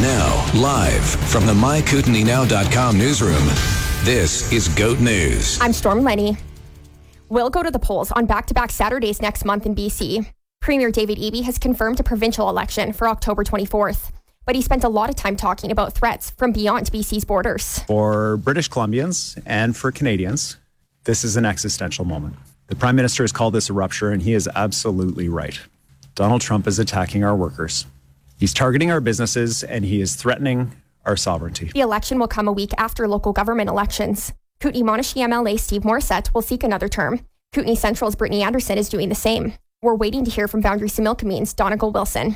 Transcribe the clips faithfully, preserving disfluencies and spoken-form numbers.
Now, live from the my kootenai now dot com newsroom, this is GOAT News. I'm Storm Lenny. We'll go to the polls on back-to-back Saturdays next month in B C. Premier David Eby has confirmed a provincial election for October twenty-fourth. But he spent a lot of time talking about threats from beyond B C's borders. For British Columbians and for Canadians, this is an existential moment. The Prime Minister has called this a rupture, and he is absolutely right. Donald Trump is attacking our workers. He's targeting our businesses, and he is threatening our sovereignty. The election will come a week after local government elections. Kootenay-Monashee M L A Steve Morissette will seek another term. Kootenay Central's Brittany Anderson is doing the same. We're waiting to hear from Boundary Similkamine's Donegal Wilson.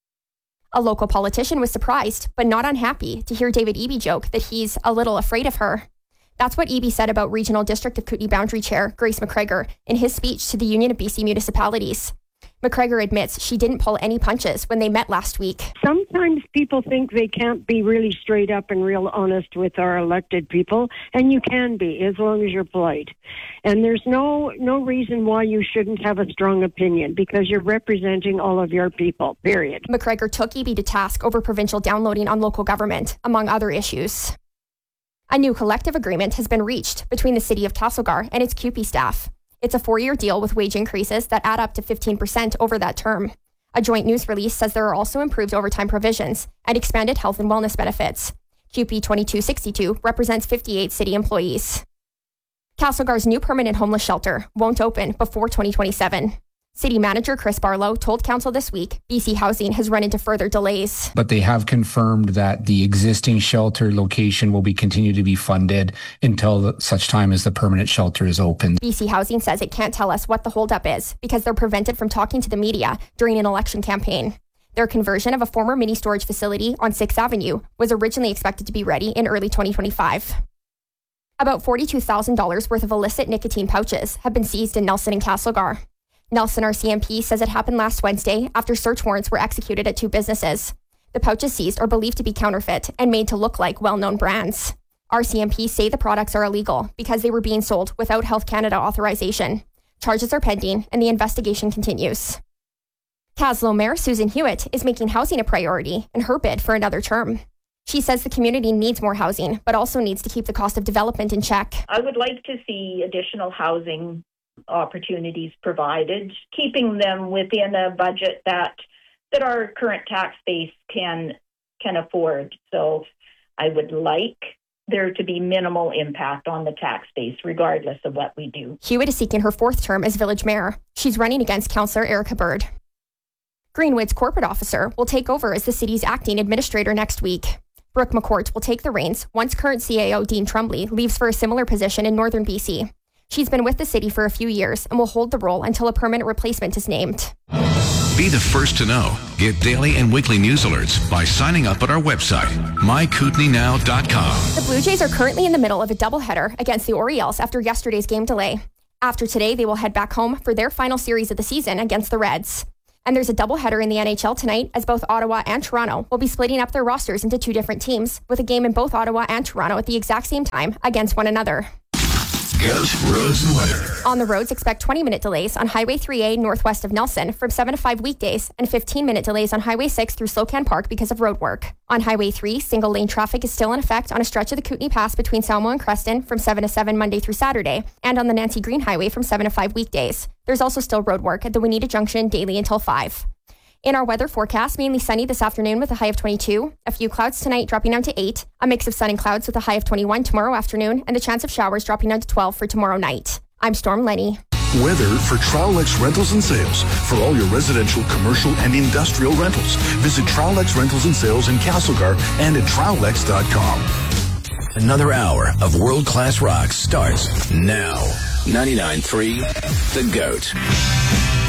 A local politician was surprised, but not unhappy, to hear David Eby joke that he's a little afraid of her. That's what Eby said about Regional District of Kootenay Boundary Chair Grace McGregor in his speech to the Union of B C Municipalities. McGregor admits she didn't pull any punches when they met last week. Sometimes people think they can't be really straight up and real honest with our elected people, and you can be as long as you're polite. And there's no no reason why you shouldn't have a strong opinion, because you're representing all of your people, period. McGregor took Eby to task over provincial downloading on local government, among other issues. A new collective agreement has been reached between the City of Castlegar and its C U P E staff. It's a four-year deal with wage increases that add up to fifteen percent over that term. A joint news release says there are also improved overtime provisions and expanded health and wellness benefits. C U P E twenty-two sixty-two represents fifty-eight city employees. Castlegar's new permanent homeless shelter won't open before twenty twenty-seven. City Manager Chris Barlow told Council this week B C Housing has run into further delays. But they have confirmed that the existing shelter location will be continued to be funded until such time as the permanent shelter is open. B C Housing says it can't tell us what the holdup is because they're prevented from talking to the media during an election campaign. Their conversion of a former mini storage facility on sixth Avenue was originally expected to be ready in early twenty twenty-five. About forty-two thousand dollars worth of illicit nicotine pouches have been seized in Nelson and Castlegar. Nelson R C M P says it happened last Wednesday after search warrants were executed at two businesses. The pouches seized are believed to be counterfeit and made to look like well-known brands. R C M P say the products are illegal because they were being sold without Health Canada authorization. Charges are pending and the investigation continues. Kaslo Mayor Susan Hewitt is making housing a priority in her bid for another term. She says the community needs more housing, but also needs to keep the cost of development in check. I would like to see additional housing opportunities provided, keeping them within a budget that that our current tax base can can afford. So I would like there to be minimal impact on the tax base, regardless of what we do. Hewitt is seeking her fourth term as village mayor. She's running against Councillor Erica Bird. Greenwood's corporate officer will take over as the city's acting administrator next week. Brooke McCourt will take the reins once current C A O Dean Trumbley leaves for a similar position in northern B C. She's been with the city for a few years and will hold the role until a permanent replacement is named. Be the first to know. Get daily and weekly news alerts by signing up at our website, my kootenai now dot com. The Blue Jays are currently in the middle of a doubleheader against the Orioles after yesterday's game delay. After today, they will head back home for their final series of the season against the Reds. And there's a doubleheader in the N H L tonight as both Ottawa and Toronto will be splitting up their rosters into two different teams with a game in both Ottawa and Toronto at the exact same time against one another. GOAT roads and weather. On the roads, expect twenty-minute delays on Highway three A northwest of Nelson from seven to five weekdays and fifteen-minute delays on Highway six through Slocan Park because of road work. On Highway three, single-lane traffic is still in effect on a stretch of the Kootenay Pass between Salmo and Creston from seven to seven Monday through Saturday, and on the Nancy Green Highway from seven to five weekdays. There's also still road work at the Wineta Junction daily until five. In our weather forecast, mainly sunny this afternoon with a high of twenty-two, a few clouds tonight dropping down to eight, a mix of sun and clouds with a high of twenty-one tomorrow afternoon, and the chance of showers dropping down to twelve for tomorrow night. I'm Storm Lenny. Weather for Trowlex Rentals and Sales. For all your residential, commercial, and industrial rentals, visit Trowlex Rentals and Sales in Castlegar and at trowlex dot com. Another hour of world-class rock starts now. ninety-nine point three The GOAT.